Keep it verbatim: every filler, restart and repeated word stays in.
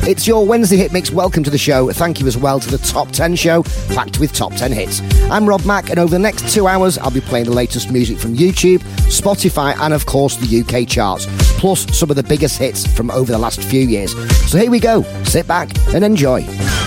It's your Wednesday Hit Mix. Welcome to the show. Thank you as well to the Top ten Show, packed with top ten hits. I'm Rob Mack, and over the next two hours, I'll be playing the latest music from YouTube, Spotify, and of course the U K charts, plus some of the biggest hits from over the last few years. So here we go. Sit back and enjoy.